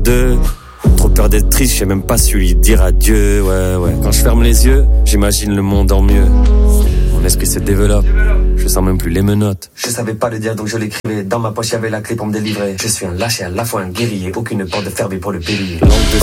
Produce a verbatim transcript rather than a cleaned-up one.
deux. Trop peur d'être triste, j'ai même pas su lui dire adieu, ouais, ouais. Quand je ferme les yeux, j'imagine le monde en mieux. Mon esprit se développe, je sens même plus les menottes. Je savais pas le dire donc je l'écrivais. Dans ma poche y'avait la clé pour me délivrer. Je suis un lâche et à la fois un guerrier. Aucune porte de fermée pour le périller. Langue de